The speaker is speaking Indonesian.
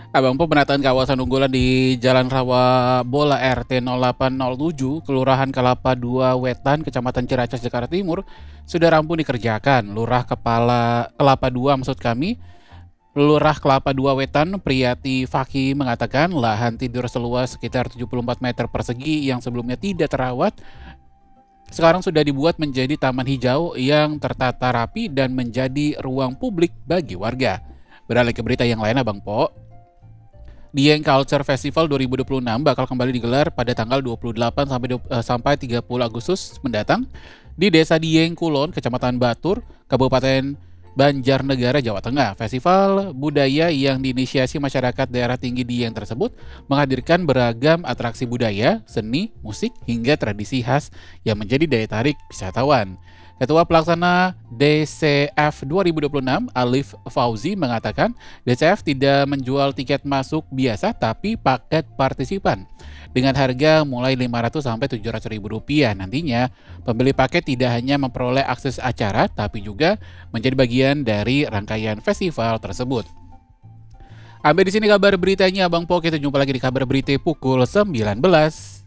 Abang Po, penataan kawasan unggulan di Jalan Rawa Bola RT 0807, Kelurahan Kelapa II Wetan, Kecamatan Ciracas, Jakarta Timur, sudah rampung dikerjakan. Kelapa II maksud kami, Lurah Kelapa II Wetan, Priyati Fakih mengatakan lahan tidur seluas sekitar 74 meter persegi yang sebelumnya tidak terawat, sekarang sudah dibuat menjadi taman hijau yang tertata rapi dan menjadi ruang publik bagi warga. Beralih ke berita yang lain, Abang Po. Dieng Culture Festival 2026 bakal kembali digelar pada tanggal 28 sampai 30 Agustus mendatang di Desa Dieng Kulon, Kecamatan Batur, Kabupaten Banjarnegara, Jawa Tengah. Festival budaya yang diinisiasi masyarakat daerah tinggi Dieng tersebut menghadirkan beragam atraksi budaya, seni, musik, hingga tradisi khas yang menjadi daya tarik wisatawan. Ketua Pelaksana DCF 2026, Alif Fauzi, mengatakan DCF tidak menjual tiket masuk biasa tapi paket partisipan dengan harga mulai Rp500 sampai Rp700.000. Nantinya, pembeli paket tidak hanya memperoleh akses acara tapi juga menjadi bagian dari rangkaian festival tersebut. Sampai di sini kabar beritanya, Abang Po. Kita jumpa lagi di kabar berita pukul 19.